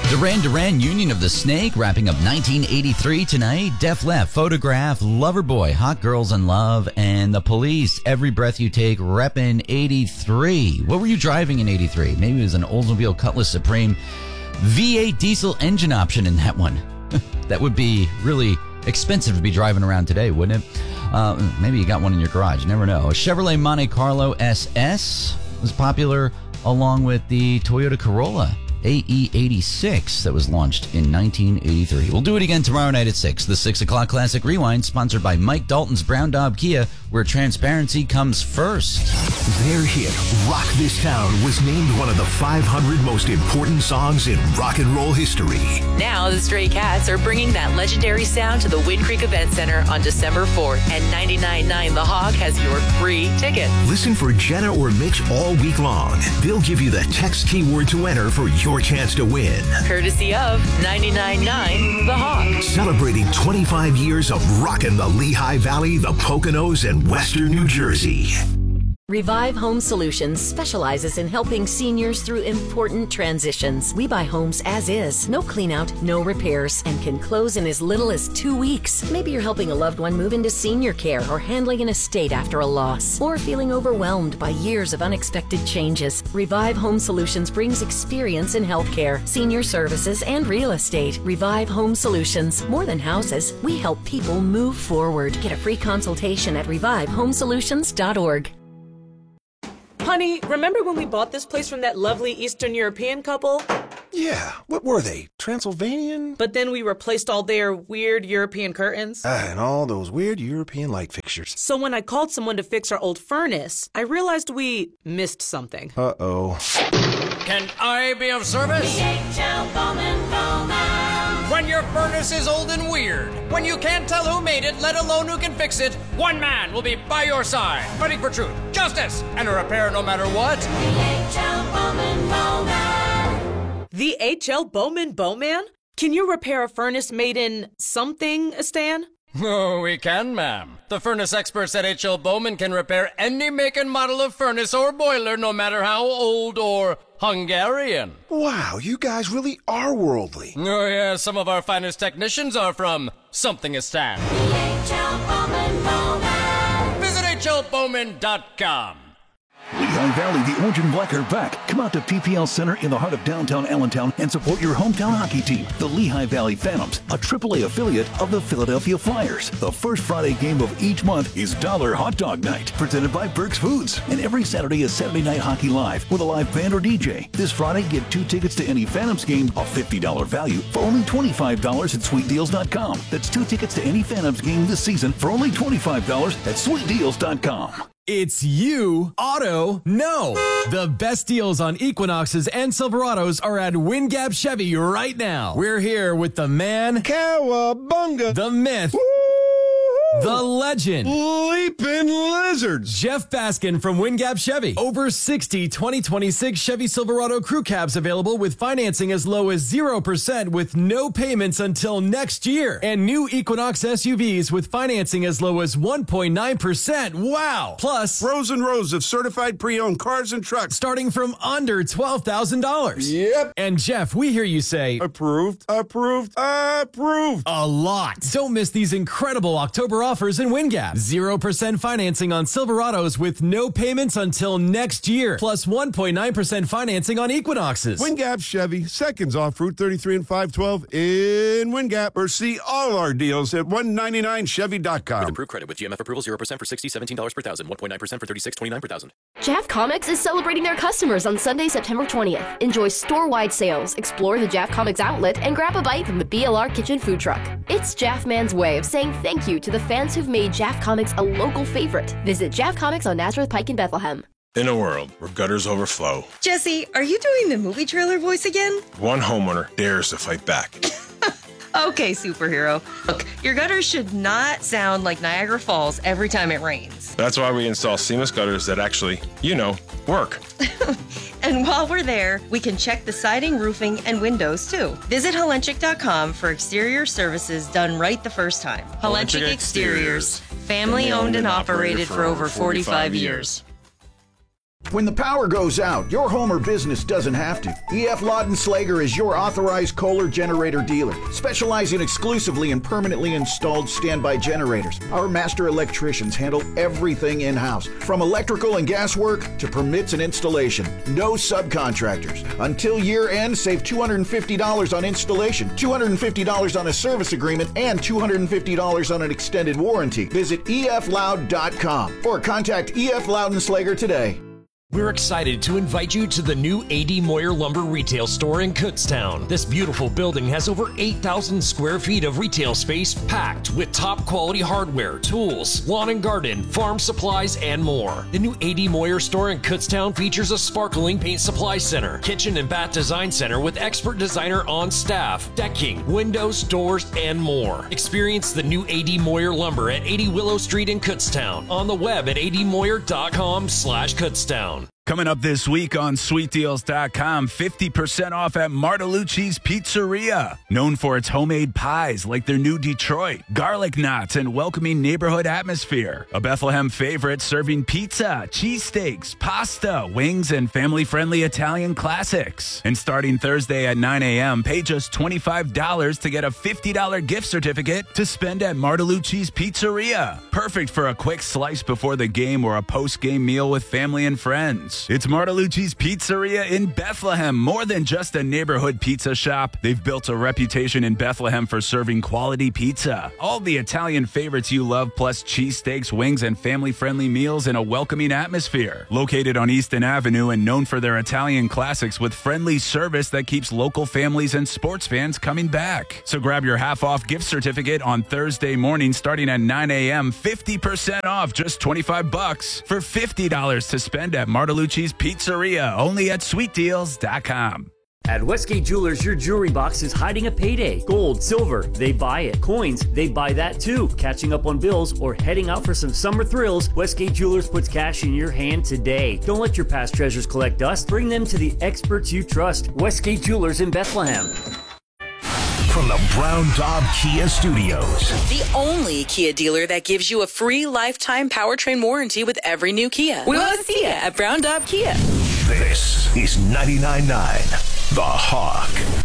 Duran Duran, Union of the Snake, wrapping up 1983 tonight. Def Leppard, Photograph, Loverboy, Hot Girls in Love, and The Police, Every Breath You Take, reppin' 83. What were you driving in 83? Maybe it was an Oldsmobile Cutlass Supreme V8 diesel engine option in that one. That would be really expensive to be driving around today, wouldn't it? Maybe you got one in your garage. You never know. A Chevrolet Monte Carlo SS was popular along with the Toyota Corolla AE86 that was launched in 1983. We'll do it again tomorrow night at 6. The 6 o'clock Classic Rewind, sponsored by Mike Dalton's Brown Daub Kia, where transparency comes first. Their hit, Rock This Town, was named one of the 500 most important songs in rock and roll history. Now the Stray Cats are bringing that legendary sound to the Wind Creek Event Center on December 4th, and 99.9 The Hog has your free ticket. Listen for Jenna or Mitch all week long. They'll give you the text keyword to enter for your chance to win. Courtesy of 99.9 The Hog. Celebrating 25 years of rockin' the Lehigh Valley, the Poconos, and Western New Jersey. Revive Home Solutions specializes in helping seniors through important transitions. We buy homes as is, no clean out, no repairs, and can close in as little as 2 weeks. Maybe you're helping a loved one move into senior care or handling an estate after a loss, or feeling overwhelmed by years of unexpected changes. Revive Home Solutions brings experience in healthcare, senior services, and real estate. Revive Home Solutions. More than houses, we help people move forward. Get a free consultation at revivehomesolutions.org. Honey, remember when we bought this place from that lovely Eastern European couple? Yeah, what were they? Transylvanian? But then we replaced all their weird European curtains. And all those weird European light fixtures. So when I called someone to fix our old furnace, I realized we missed something. Uh-oh. Can I be of service? DHL Bowman Bowman. When your furnace is old and weird, when you can't tell who made it, let alone who can fix it, one man will be by your side, fighting for truth, justice, and a repair no matter what. DHL Bowman Bowman. The H.L. Bowman Bowman? Can you repair a furnace made in something, Stan? Oh, we can, ma'am. The furnace experts at H.L. Bowman can repair any make and model of furnace or boiler, no matter how old or Hungarian. Wow, you guys really are worldly. Oh, yeah, some of our finest technicians are from Somethingistan. DHL Bowman Bowman. Visit hlbowman.com. Lehigh Valley, the Orange and Black are back. Come out to PPL Center in the heart of downtown Allentown and support your hometown hockey team, the Lehigh Valley Phantoms, a AAA affiliate of the Philadelphia Flyers. The first Friday game of each month is Dollar Hot Dog Night, presented by Burke's Foods. And every Saturday is Saturday Night Hockey Live with a live band or DJ. This Friday, get 2 tickets to any Phantoms game, a $50 value, for only $25 at SweetDeals.com. That's 2 tickets to any Phantoms game this season for only $25 at SweetDeals.com. It's you, Auto No. The best deals on Equinoxes and Silverados are at Wingap Chevy right now. We're here with the man, Cowabunga, the myth, the legend, Leaping Lizards, Jeff Baskin from Wingap Chevy. Over 60 2026 Chevy Silverado crew cabs available with financing as low as 0% with no payments until next year. And new Equinox SUVs with financing as low as 1.9%. Wow! Plus, rows and rows of certified pre-owned cars and trucks starting from under $12,000. Yep. And Jeff, we hear you say, approved, approved, approved. A lot. Don't miss these incredible October offers in Wingap. 0% financing on Silverados with no payments until next year. Plus 1.9% financing on Equinoxes. Wingap Chevy, seconds off Route 33 and 512 in Wingap. Or see all our deals at 199chevy.com. With approved credit with GMF approval, 0% for $60, $17 per thousand, 1.9% for $36, $29 per thousand. Jaff Comics is celebrating their customers on Sunday, September 20th. Enjoy store-wide sales, explore the Jaff Comics outlet, and grab a bite from the BLR Kitchen food truck. It's Jaff Man's way of saying thank you to the fans who've made Jaff Comics a local favorite. Visit Jaff Comics on Nazareth Pike in Bethlehem. In a world where gutters overflow, Jesse, are you doing the movie trailer voice again? one homeowner dares to fight back. Okay, superhero. Look, your gutters should not sound like Niagara Falls every time it rains. That's why we install seamless gutters that actually, work. And while we're there, we can check the siding, roofing, and windows too. Visit Helenchik.com for exterior services done right the first time. Helenchik Exteriors, family owned and operated for over 45 years. When the power goes out, your home or business doesn't have to. EF Laudenslager is your authorized Kohler generator dealer, specializing exclusively in permanently installed standby generators. Our master electricians handle everything in-house, from electrical and gas work to permits and installation. No subcontractors. Until year end, save $250 on installation, $250 on a service agreement, and $250 on an extended warranty. Visit efloud.com or contact EF Laudenslager today. We're excited to invite you to the new A.D. Moyer Lumber retail store in Kutztown. This beautiful building has over 8,000 square feet of retail space packed with top quality hardware, tools, lawn and garden, farm supplies, and more. The new A.D. Moyer store in Kutztown features a sparkling paint supply center, kitchen and bath design center with expert designer on staff, decking, windows, doors, and more. Experience the new A.D. Moyer Lumber at 80 Willow Street in Kutztown. On the web at admoyer.com/Kutztown. Coming up this week on SweetDeals.com, 50% off at Martellacci's Pizzeria. Known for its homemade pies like their new Detroit, garlic knots, and welcoming neighborhood atmosphere. A Bethlehem favorite serving pizza, cheesesteaks, pasta, wings, and family-friendly Italian classics. And starting Thursday at 9 a.m., pay just $25 to get a $50 gift certificate to spend at Martellacci's Pizzeria. Perfect for a quick slice before the game or a post-game meal with family and friends. It's Martellacci's Pizzeria in Bethlehem. More than just a neighborhood pizza shop, they've built a reputation in Bethlehem for serving quality pizza. All the Italian favorites you love, plus cheesesteaks, wings, and family-friendly meals in a welcoming atmosphere. Located on Easton Avenue and known for their Italian classics with friendly service that keeps local families and sports fans coming back. So grab your half-off gift certificate on Thursday morning starting at 9 a.m. 50% off, just $25 for $50 to spend at Martellacci's Pizzeria, only at SweetDeals.com. At Westgate Jewelers, your jewelry box is hiding a payday. Gold, silver, they buy it. Coins, they buy that too. Catching up on bills or heading out for some summer thrills, Westgate Jewelers puts cash in your hand today. Don't let your past treasures collect dust. Bring them to the experts you trust. Westgate Jewelers in Bethlehem. From the Brown Daub Kia Studios. The only Kia dealer that gives you a free lifetime powertrain warranty with every new Kia. We want to see you at Brown Daub Kia. This is 99.9 The Hawk.